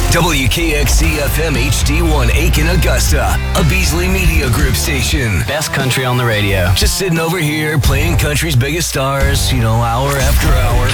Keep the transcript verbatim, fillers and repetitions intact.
W K X C F M H D one Aiken, Augusta, a Beasley Media Group station. Best country on the radio. Just sitting over here playing country's biggest stars, you know, hour after hour.